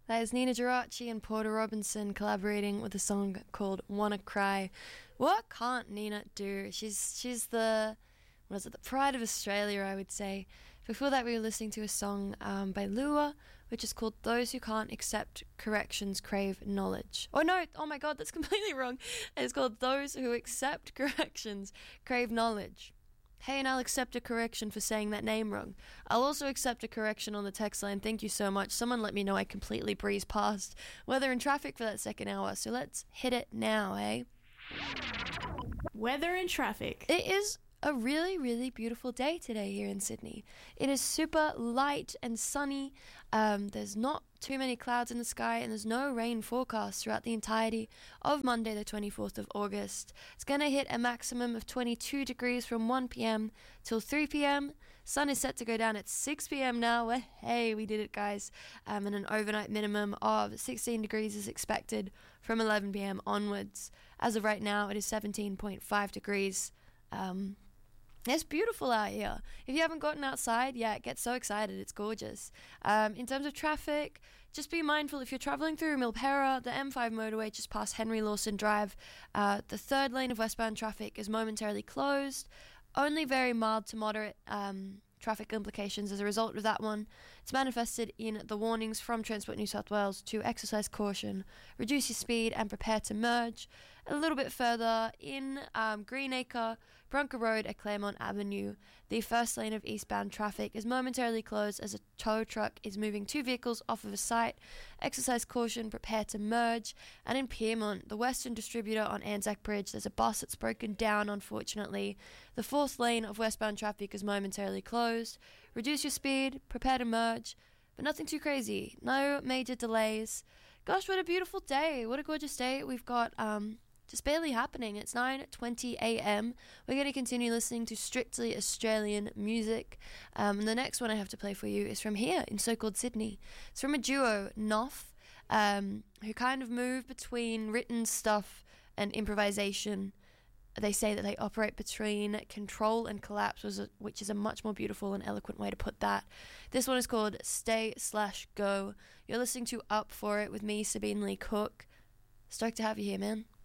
That is Nina Geraci and Porter Robinson collaborating with a song called Wanna Cry. What can't Nina do? She's the pride of Australia, I would say. Before that, we were listening to a song by Lua, which is called Those Who Can't Accept Corrections Crave Knowledge. Oh no, oh my god, that's completely wrong. It's called Those Who Accept Corrections Crave Knowledge. Hey, and I'll accept a correction for saying that name wrong. I'll also accept a correction on the text line. Thank you so much. Someone let me know I completely breezed past weather and traffic for that second hour, so let's hit it now, eh? Weather and traffic. It is a really, really beautiful day today here in Sydney. It is super light and sunny. There's not too many clouds in the sky, and there's no rain forecast throughout the entirety of Monday the 24th of August. It's going to hit a maximum of 22 degrees from 1 p.m. till 3 p.m. Sun is set to go down at 6 p.m. now. Well, hey, we did it, guys. And an overnight minimum of 16 degrees is expected from 11 p.m. onwards. As of right now, it is 17.5 degrees. It's beautiful out here. If you haven't gotten outside, get so excited. It's gorgeous. In terms of traffic, just be mindful if you're travelling through Milperra, the M5 motorway just past Henry Lawson Drive. The third lane of westbound traffic is momentarily closed. Only very mild to moderate traffic implications as a result of that one. It's manifested in the warnings from Transport New South Wales to exercise caution, reduce your speed and prepare to merge. A little bit further in Greenacre, Bronca Road at Claremont Avenue, the first lane of eastbound traffic is momentarily closed as a tow truck is moving two vehicles off of a site. Exercise caution, prepare to merge. And in Pyrmont, the Western Distributor on Anzac Bridge, there's a bus that's broken down, unfortunately. The fourth lane of westbound traffic is momentarily closed. Reduce your speed, prepare to merge, but nothing too crazy. No major delays. Gosh, what a beautiful day. What a gorgeous day. We've got just barely happening. It's 9:20 a.m. We're going to continue listening to strictly Australian music. And the next one I have to play for you is from here in so-called Sydney. It's from a duo, Noff, who kind of move between written stuff and improvisation. They say that they operate between control and collapse, which is a much more beautiful and eloquent way to put that. This one is called Stay/Go. You're listening to Up For It with me, Sabine Lee Cook. Stoked to have you here, man.